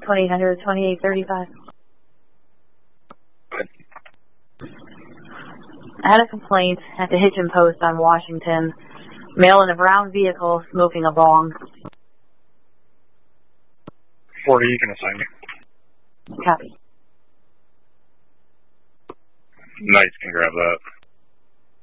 2800, 2835. I had a complaint at the Hitchin Post on Washington. Male in a brown vehicle smoking a bong. 40, you can assign me. Copy. Nice, can grab that.